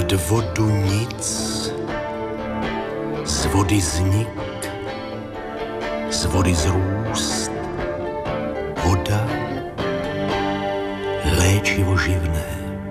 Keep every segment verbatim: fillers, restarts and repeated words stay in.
Nad vodu nic, z vody vznik, z vody zrůst, voda, léčivo živné.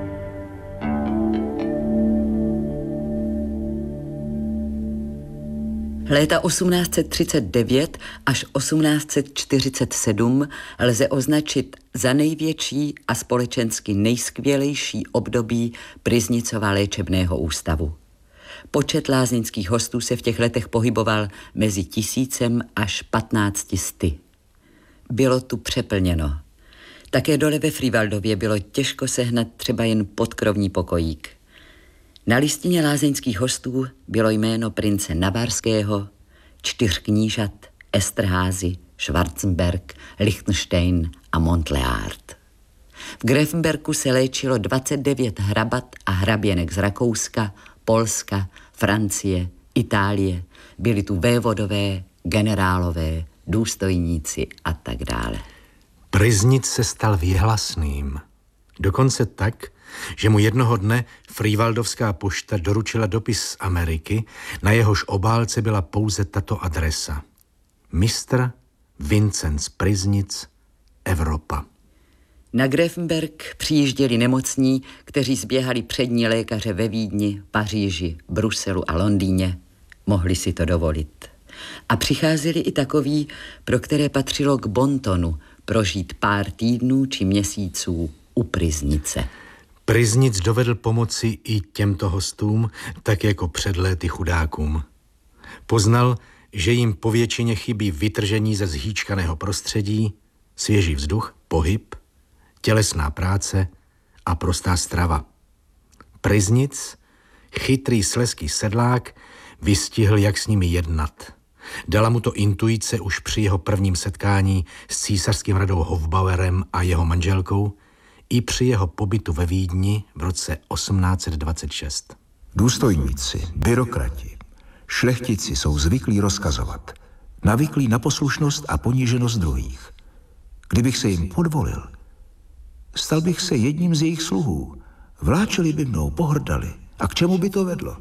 Léta osmnáct set třicet devět až osmnáct set čtyřicet sedm lze označit za největší a společensky nejskvělejší období Pryznicova léčebného ústavu. Počet lázeňských hostů se v těch letech pohyboval mezi tisícem až patnácti sty. Bylo tu přeplněno. Také dole ve Frývaldově bylo těžko sehnat třeba jen podkrovní pokojík. Na listině lázeňských hostů bylo jméno prince Navarského, čtyř knížat, Esterházy, Schwarzenberg, Liechtenstein a Montleart. V Grafenberku se léčilo dvacet devět hrabat a hraběnek z Rakouska, Polska, Francie, Itálie. Byli tu vévodové, generálové, důstojníci a tak dále. Pryznic se stal věhlasným. Dokonce tak, že mu jednoho dne Frývaldovská pošta doručila dopis z Ameriky, na jehož obálce byla pouze tato adresa. mistr Vincenc Pryznic, Evropa. Na Grafenberg přijížděli nemocní, kteří zběhali přední lékaře ve Vídni, Paříži, Bruselu a Londýně. Mohli si to dovolit. A přicházeli i takoví, pro které patřilo k bontonu prožít pár týdnů či měsíců u Pryznice. Pryznic dovedl pomoci i těmto hostům, tak jako před léty chudákům. Poznal, že jim povětšině chybí vytržení ze zhýčkaného prostředí, svěží vzduch, pohyb, tělesná práce a prostá strava. Pryznic, chytrý slezský sedlák, vystihl, jak s nimi jednat. Dala mu to intuice už při jeho prvním setkání s císařským radou Hofbauerem a jeho manželkou i při jeho pobytu ve Vídni v roce osmnáct set dvacet šest. Důstojníci, byrokrati, šlechtici jsou zvyklí rozkazovat, navyklí na poslušnost a poníženost druhých. Kdybych se jim podvolil, stal bych se jedním z jejich sluhů. Vláčeli by mnou, pohrdali. A k čemu by to vedlo?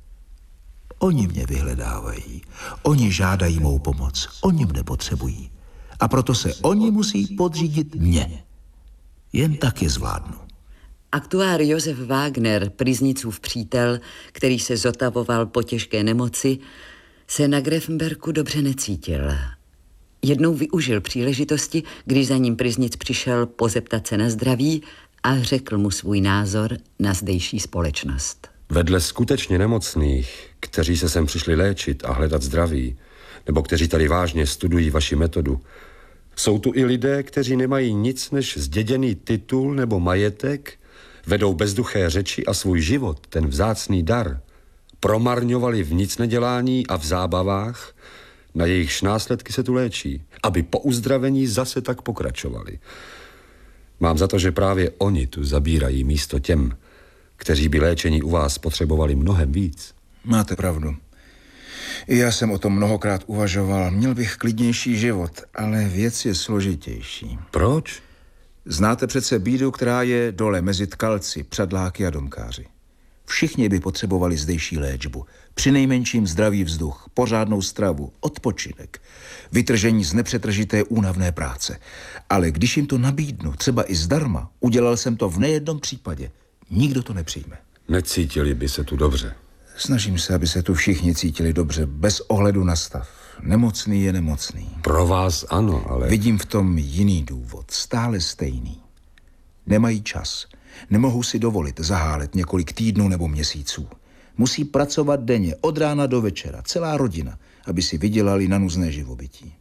Oni mě vyhledávají, oni žádají mou pomoc, oni mne potřebují. A proto se oni musí podřídit mně. Jen tak je zvládnu. Aktuár Josef Wagner, Pryznicův přítel, který se zotavoval po těžké nemoci, se na Grafenberku dobře necítil. Jednou využil příležitosti, když za ním Pryznic přišel pozeptat se na zdraví a řekl mu svůj názor na zdejší společnost. Vedle skutečně nemocných, kteří se sem přišli léčit a hledat zdraví, nebo kteří tady vážně studují vaši metodu, jsou tu i lidé, kteří nemají nic než zděděný titul nebo majetek, vedou bezduché řeči a svůj život, ten vzácný dar, promarňovali v nicnedělání a v zábavách, na jejichž následky se tu léčí, aby po uzdravení zase tak pokračovali. Mám za to, že právě oni tu zabírají místo těm, kteří by léčení u vás potřebovali mnohem víc. Máte pravdu. I já jsem o tom mnohokrát uvažoval. Měl bych klidnější život, ale věc je složitější. Proč? Znáte přece bídu, která je dole mezi tkalci, přadláky a domkáři. Všichni by potřebovali zdejší léčbu. Přinejmenším zdravý vzduch, pořádnou stravu, odpočinek, vytržení z nepřetržité únavné práce. Ale když jim to nabídnu, třeba i zdarma, udělal jsem to v nejednom případě. Nikdo to nepřijme. Necítili by se tu dobře. Snažím se, aby se tu všichni cítili dobře, bez ohledu na stav. Nemocný je nemocný. Pro vás ano, ale... Vidím v tom jiný důvod, stále stejný. Nemají čas. Nemohou si dovolit zahálet několik týdnů nebo měsíců. Musí pracovat denně, od rána do večera, celá rodina, aby si vydělali na nuzné živobytí.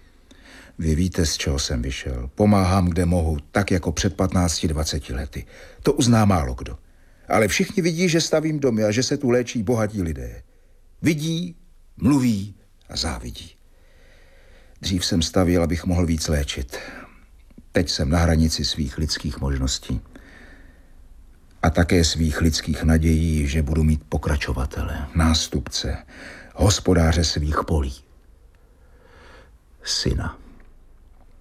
Vy víte, z čeho jsem vyšel. Pomáhám, kde mohu, tak jako před patnácti dvaceti lety. To uzná málo kdo. Ale všichni vidí, že stavím domy a že se tu léčí bohatí lidé. Vidí, mluví a závidí. Dřív jsem stavěl, abych mohl víc léčit. Teď jsem na hranici svých lidských možností. A také svých lidských nadějí, že budu mít pokračovatele, nástupce, hospodáře svých polí. Syna.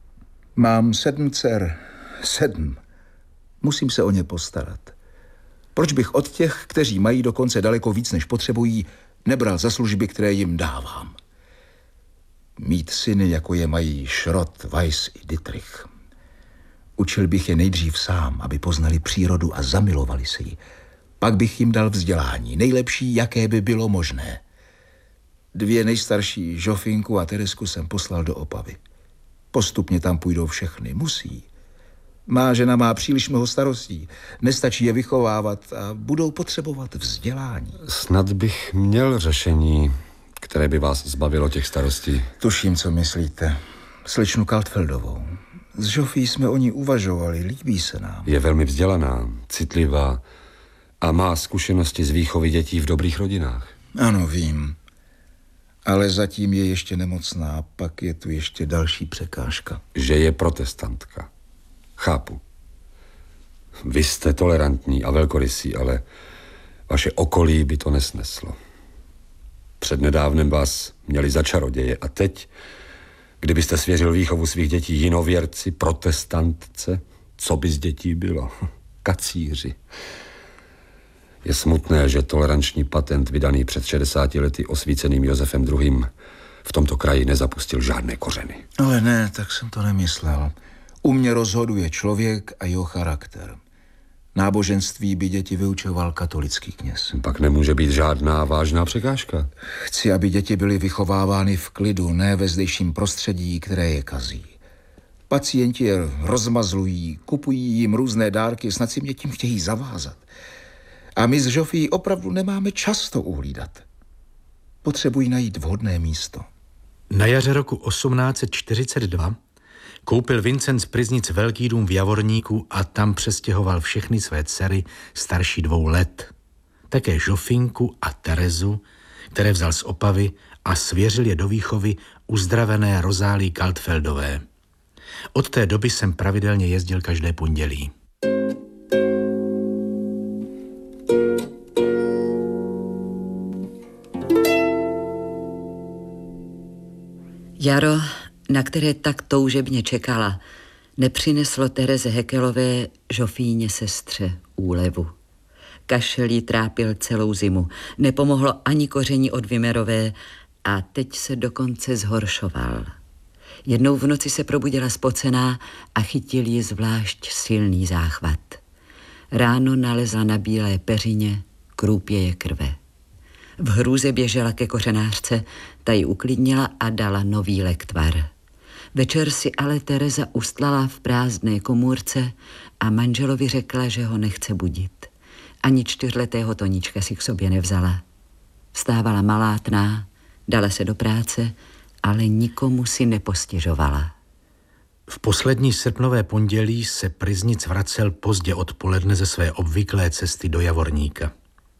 Mám sedm dcer, sedm. Musím se o ně postarat. Proč bych od těch, kteří mají dokonce daleko víc, než potřebují, nebral za služby, které jim dávám? Mít syny, jako je mají Schrott, Weiss i Dietrich. Učil bych je nejdřív sám, aby poznali přírodu a zamilovali se ji. Pak bych jim dal vzdělání, nejlepší, jaké by bylo možné. Dvě nejstarší, Žofinku a Teresku, jsem poslal do Opavy. Postupně tam půjdou všechny, musí. Má žena má příliš mnoho starostí, nestačí je vychovávat a budou potřebovat vzdělání. Snad bych měl řešení, které by vás zbavilo těch starostí. Tuším, co myslíte. Slečnu Kaltfeldovou. S Žofí jsme o ní uvažovali, líbí se nám. Je velmi vzdělaná, citlivá a má zkušenosti z výchovy dětí v dobrých rodinách. Ano, vím. Ale zatím je ještě nemocná, pak je tu ještě další překážka. Že je protestantka. Chápu. Vy jste tolerantní a velkorysí, ale vaše okolí by to nesneslo. Přednedávnem vás měli za čaroděje a teď, kdybyste svěřil výchovu svých dětí jinověrci, protestantce, co by z dětí bylo? Kacíři. Je smutné, že toleranční patent vydaný před šedesáti lety osvíceným Josefem druhým. v tomto kraji nezapustil žádné kořeny. Ale ne, tak jsem to nemyslel. U mě rozhoduje člověk a jeho charakter. Náboženství by děti vyučoval katolický kněz. Pak nemůže být žádná vážná překážka. Chci, aby děti byly vychovávány v klidu, ne ve zdejším prostředí, které je kazí. Pacienti je rozmazlují, kupují jim různé dárky, snad si mě tím chtějí zavázat. A my s Žofí opravdu nemáme čas to uhlídat. Potřebují najít vhodné místo. Na jaře roku osmnáct set čtyřicet dva koupil Vincent z Pryznic velký dům v Javorníku a tam přestěhoval všechny své dcery starší dvou let. Také Žofinku a Terezu, které vzal z Opavy a svěřil je do výchovy uzdravené Rozálii Kaltfeldové. Od té doby jsem pravidelně jezdil každé pondělí. Jaro, na které tak toužebně čekala, nepřineslo Tereze Hekelové, Žofíně sestře, úlevu. Kašel jí trápil celou zimu, nepomohlo ani koření od Vimerové a teď se dokonce zhoršoval. Jednou v noci se probudila spocená a chytil ji zvlášť silný záchvat. Ráno nalezla na bílé peřině krůpěje krve. V hrůze běžela ke kořenářce, ta ji uklidnila a dala nový lektvar. Večer si ale Tereza ustlala v prázdné komůrce a manželovi řekla, že ho nechce budit. Ani čtyřletého Toníčka si k sobě nevzala. Vstávala malátná, dala se do práce, ale nikomu si nepostěžovala. V poslední srpnové pondělí se Pryznic vracel pozdě odpoledne ze své obvyklé cesty do Javorníka.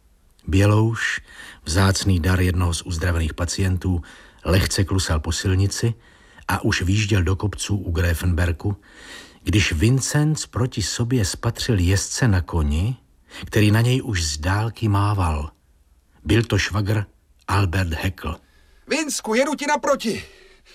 Bělouš, vzácný dar jednoho z uzdravených pacientů, lehce klusal po silnici a už výjížděl do kopců u Gräfenberku, když Vincenc proti sobě spatřil jezdce na koni, který na něj už z dálky mával. Byl to švagr Albert Hekl. Vinsku, jedu ti naproti.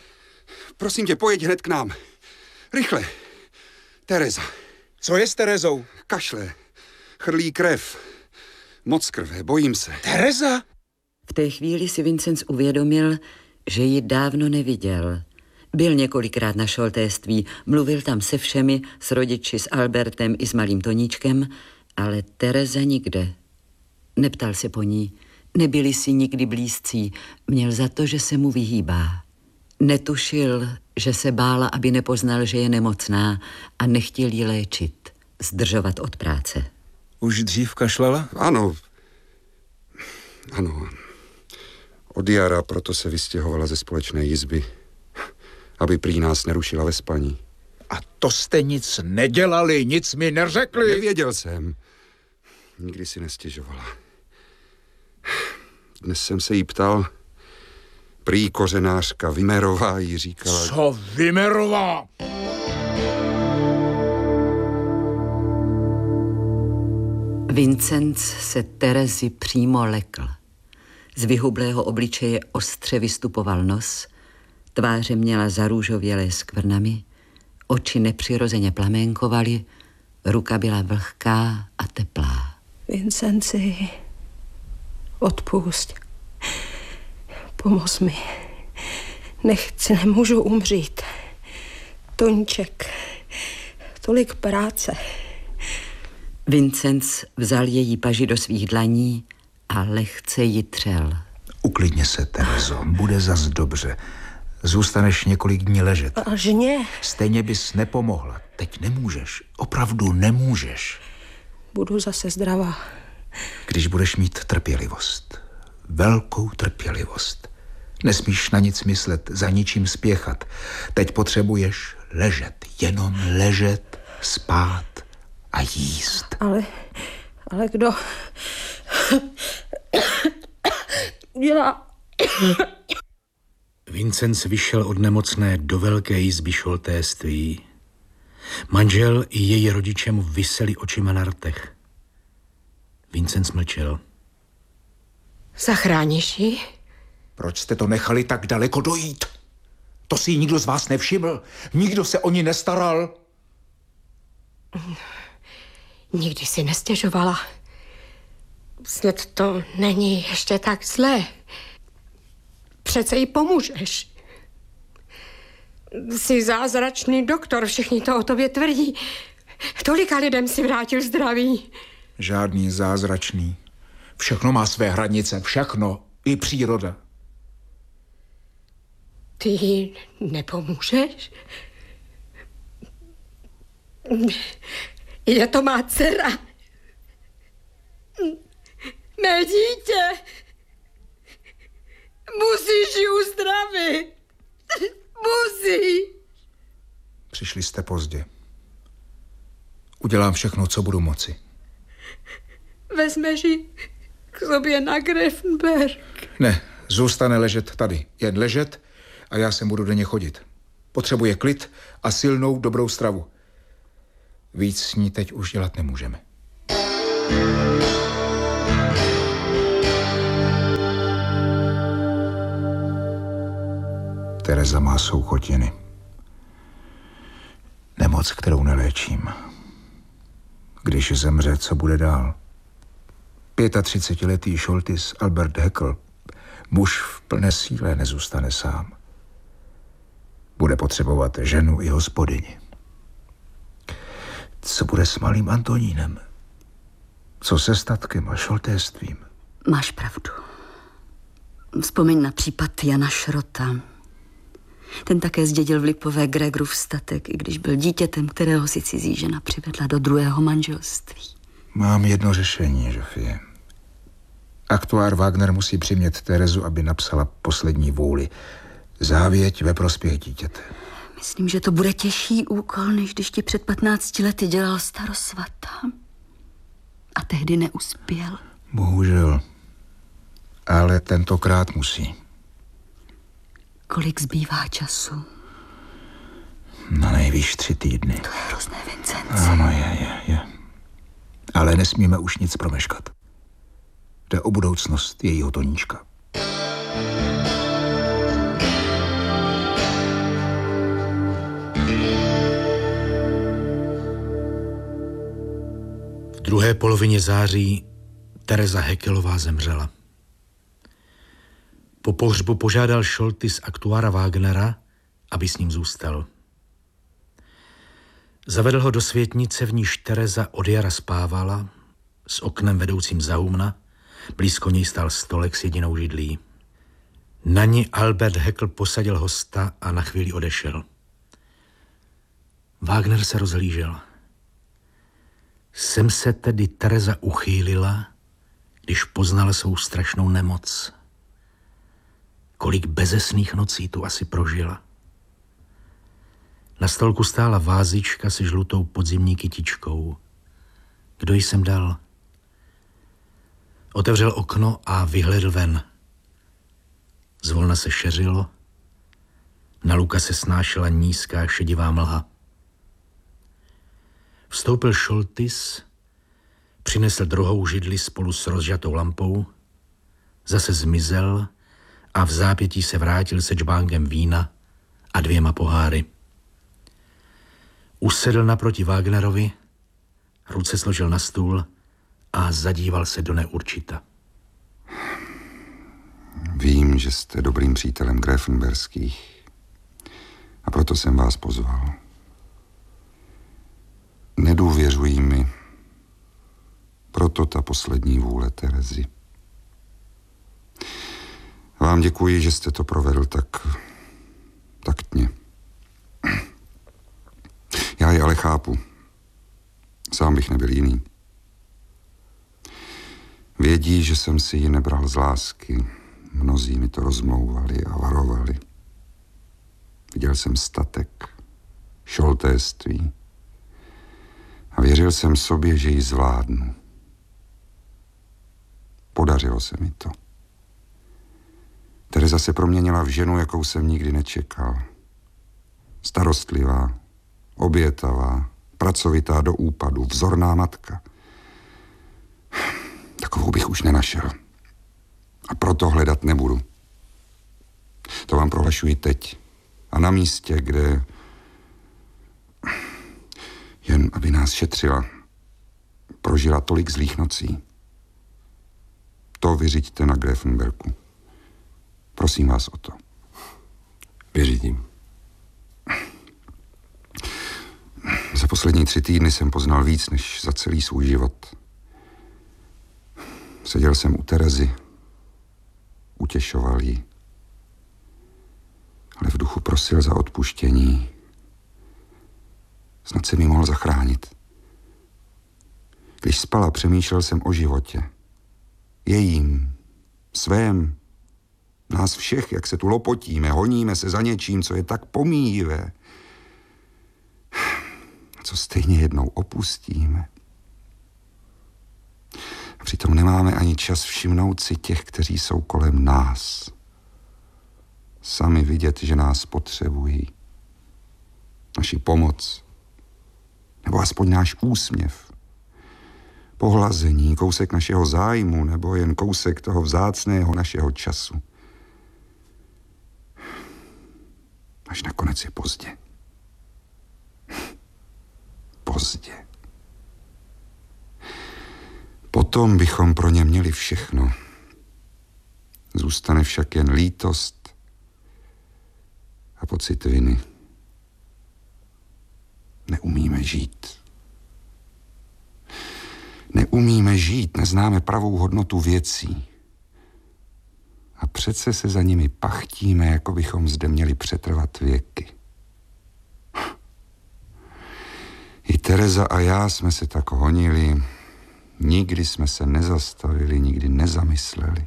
Prosím tě, pojeď hned k nám. Rychle. Tereza. Co je s Terezou? Kašle. Chrlí krev. Moc krve, bojím se. Tereza? V té chvíli si Vincenc uvědomil, že ji dávno neviděl. Byl několikrát na šoltéství, mluvil tam se všemi, s rodiči, s Albertem i s malým Toníčkem, ale Tereza nikde. Neptal se po ní, nebyli si nikdy blízcí, měl za to, že se mu vyhýbá. Netušil, že se bála, aby nepoznal, že je nemocná a nechtěl ji léčit, zdržovat od práce. Už dřív kašlala? Ano. Ano. Od jara proto se vystěhovala ze společné jizby, aby prý nás nerušila ve spaní. A to jste nic nedělali, nic mi neřekli. Nevěděl jsem. Nikdy si nestěžovala. Dnes jsem se jí ptal, prý kořenářka Vimerová jí říkala... Co Vimerová? Vincenc se Terezy přímo lekl. Z vyhublého obličeje ostře vystupoval nos, tváře měla zarůžovělé skvrnami, oči nepřirozeně plamenkovaly, ruka byla vlhká a teplá. Vincenci, odpusť. Pomoz mi. Nechci, nemůžu umřít. Toníček, tolik práce. Vincenc vzal její paži do svých dlaní a lehce ji třel. Uklidně se, Terezo, bude zas dobře. Zůstaneš několik dní ležet. Vážně? Stejně bys nepomohla. Teď nemůžeš. Opravdu nemůžeš. Budu zase zdravá. Když budeš mít trpělivost. Velkou trpělivost. Nesmíš na nic myslet, za ničím spěchat. Teď potřebuješ ležet. Jenom ležet, spát a jíst. Ale, ale kdo dělá... Vincenc vyšel od nemocné do velké izby šoltéství. Manžel i její rodiče mu viseli očima na rtech. Vincenc mlčel. Zachráníš ji? Proč jste to nechali tak daleko dojít? To si nikdo z vás nevšiml. Nikdo se o ní nestaral. Nikdy si nestěžovala. Snad to není ještě tak zlé. Přece jí pomůžeš. Jsi zázračný doktor, všichni to o tobě tvrdí. Tolika lidem si vrátil zdraví. Žádný zázračný. Všechno má své hranice, všechno, i příroda. Ty jí nepomůžeš? Je to má dcera. Mé dítě. Musíš ji uzdravit. Musí. Přišli jste pozdě. Udělám všechno, co budu moci. Vezmeš ji k sobě na Grafenberg. Ne, zůstane ležet tady. Jen ležet a já sem budu denně chodit. Potřebuje klid a silnou, dobrou stravu. Víc s ní teď už dělat nemůžeme. Tereza má souchotiny. Nemoc, kterou neléčím. Když zemře, co bude dál? třicetiletý šoltis Albert Haeckel, muž v plné síle, nezůstane sám. Bude potřebovat ženu i hospodyni. Co bude s malým Antonínem? Co se statkem a šoltéstvím? Máš pravdu. Vzpomeň na případ Jana Šrota. Ten také zdědil v Lipové Gregorův statek, i když byl dítětem, kterého si cizí žena přivedla do druhého manželství. Mám jedno řešení, Žofie. Aktuár Wagner musí přimět Terezu, aby napsala poslední vůli. Závěť ve prospěch dítěte. Myslím, že to bude těžší úkol, než když ti před patnácti lety dělal starosvata. A tehdy neuspěl. Bohužel. Ale tentokrát musí. Kolik zbývá času? Na nejvýš tři týdny. To je hrozné, Vincenci. Ano, je, je, je. Ale nesmíme už nic promeškat. Jde o budoucnost jejího Toníčka. V druhé polovině září Tereza Haeckelová zemřela. Po pohřbu požádal Šoltis aktuára Wagnera, aby s ním zůstal. Zavedl ho do světnice, v níž Tereza od jara spávala, s oknem vedoucím za humna, blízko něj stál stolek s jedinou židlí. Na ní Albert Haeckel posadil hosta a na chvíli odešel. Wagner se rozhlížel. Sem se tedy Tereza uchýlila, když poznala svou strašnou nemoc. Kolik bezesných nocí tu asi prožila. Na stolku stála vázička se žlutou podzimní kytičkou. Kdo jí sem dal? Otevřel okno a vyhlédl ven. Zvolna se šeřilo, na luka se snášela nízká šedivá mlha. Vstoupil Šoltis, přinesl druhou židli spolu s rozžatou lampou, zase zmizel a v zápětí se vrátil se džbánkem vína a dvěma poháry. Usedl naproti Wagnerovi, ruce složil na stůl a zadíval se do neurčita. Vím, že jste dobrým přítelem Gräfenberských a proto jsem vás pozval. Nedůvěřují mi, proto ta poslední vůle Terezy. Vám děkuji, že jste to provedl tak taktně. Já je ale chápu. Sám bych nebyl jiný. Vědí, že jsem si ji nebral z lásky. Mnozí mi to rozmlouvali a varovali. Viděl jsem statek, šoltéství a věřil jsem sobě, že ji zvládnu. Podařilo se mi to. Tereza se proměnila v ženu, jakou jsem nikdy nečekal. Starostlivá, obětavá, pracovitá do úpadu, vzorná matka. Takovou bych už nenašel. A proto hledat nebudu. To vám prohlašuji teď. A na místě, kde jen aby nás šetřila, prožila tolik zlých nocí. To vyřiďte na Gräfenberku. Prosím vás o to. Vyřídím. Za poslední tři týdny jsem poznal víc než za celý svůj život. Seděl jsem u Terezy, utěšoval ji, ale v duchu prosil za odpuštění. Snad se mi mohl zachránit. Když spala, přemýšlel jsem o životě. Jejím, svém, nás všech, jak se tu lopotíme, honíme se za něčím, co je tak pomíjivé. Co stejně jednou opustíme. A přitom nemáme ani čas všimnout si těch, kteří jsou kolem nás. Sami vidět, že nás potřebují. Naši pomoc. Nebo aspoň náš úsměv. Pohlazení, kousek našeho zájmu, nebo jen kousek toho vzácného našeho času. Až nakonec je pozdě. Pozdě. Potom bychom pro ně měli všechno. Zůstane však jen lítost a pocit viny. Neumíme žít. Neumíme žít, neznáme pravou hodnotu věcí. A přece se za nimi pachtíme, jako bychom zde měli přetrvat věky. I Tereza a já jsme se tak honili, nikdy jsme se nezastavili, nikdy nezamysleli.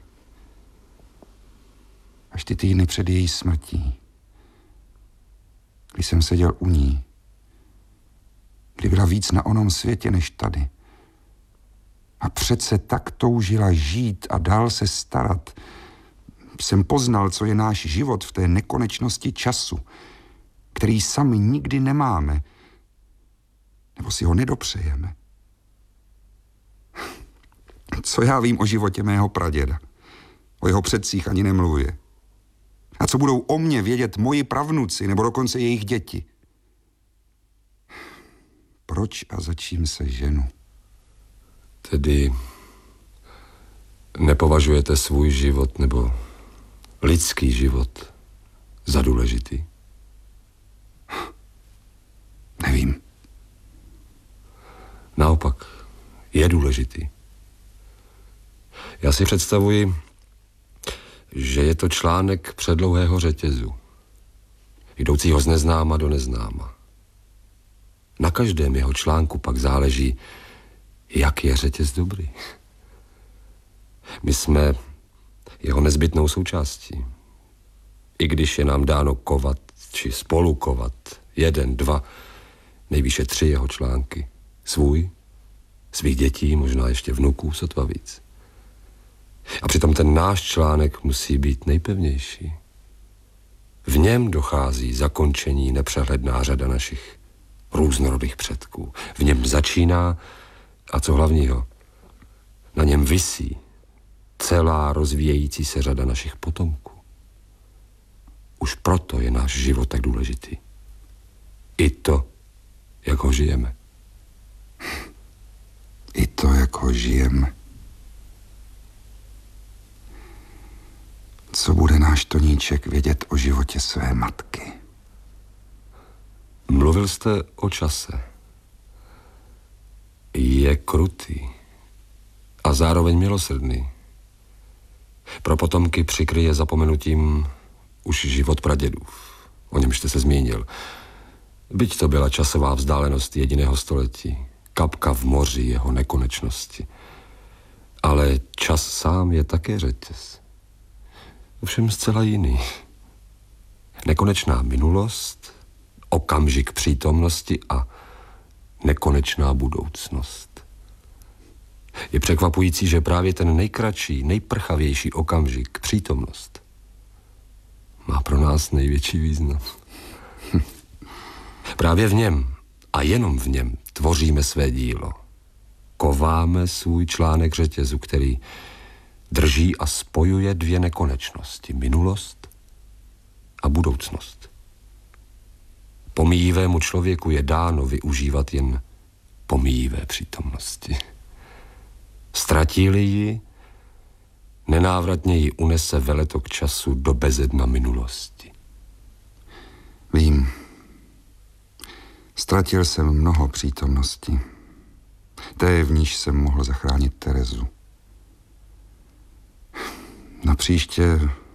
Až ty týdny před její smrtí, když jsem seděl u ní, kdy byla víc na onom světě než tady. A přece tak toužila žít a dál se starat. Jsem poznal, co je náš život v té nekonečnosti času, který sami nikdy nemáme, nebo si ho nedopřejeme. Co já vím o životě mého praděda? O jeho předcích ani nemluvě. A co budou o mně vědět moji pravnuci, nebo dokonce jejich děti? Proč a za čím se ženu? Tedy nepovažujete svůj život nebo lidský život za důležitý? Nevím. Naopak, je důležitý. Já si představuji, že je to článek předlouhého řetězu, jdoucího z neznáma do neznáma. Na každém jeho článku pak záleží, jak je řetěz dobrý. My jsme jeho nezbytnou součástí. I když je nám dáno kovat, či spolu kovat, jeden, dva, nejvýše tři jeho články. Svůj, svých dětí, možná ještě vnuků, sotva víc. A přitom ten náš článek musí být nejpevnější. V něm dochází zakončení nepřehledná řada našich různorodých předků. V něm začíná, a co hlavního, na něm visí celá rozvíjející se řada našich potomků. Už proto je náš život tak důležitý. I to, jak ho žijeme. I to, jak ho dlouho žijem. Co bude náš Toníček vědět o životě své matky? Mluvil jste o čase. Je krutý a zároveň milosrdný. Pro potomky přikryje zapomenutím už život pradědův. O něm jste se zmínil. Byť to byla časová vzdálenost jediného století, kapka v moři jeho nekonečnosti. Ale čas sám je také řetěz. Ovšem zcela jiný. Nekonečná minulost, okamžik přítomnosti a nekonečná budoucnost. Je překvapující, že právě ten nejkratší, nejprchavější okamžik, přítomnost, má pro nás největší význam. Právě v něm a jenom v něm tvoříme své dílo. Kováme svůj článek řetězu, který drží a spojuje dvě nekonečnosti, minulost a budoucnost. Pomíjivému člověku je dáno využívat jen pomíjivé přítomnosti. Ztratí-li ji, nenávratně ji unese veletok času do bezedna minulosti. Vím, ztratil jsem mnoho přítomností. Té, v níž jsem mohl zachránit Terezu. Na příště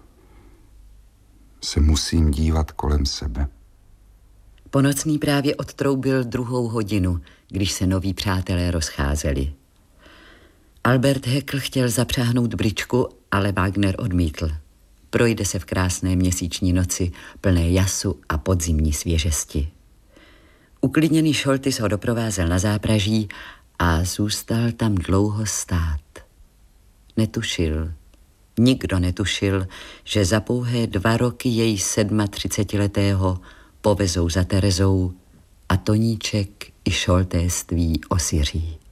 se musím dívat kolem sebe. Ponocný právě odtroubil druhou hodinu, když se noví přátelé rozcházeli. Albert Haeckel chtěl zapřáhnout bričku, ale Wagner odmítl. Projde se v krásné měsíční noci, plné jasu a podzimní svěžesti. Uklidněný Šoltys ho doprovázel na zápraží a zůstal tam dlouho stát. Netušil, nikdo netušil, že za pouhé dva roky jej sedmatřicetiletého povezou za Terezou a Toníček i šoltéství osiří.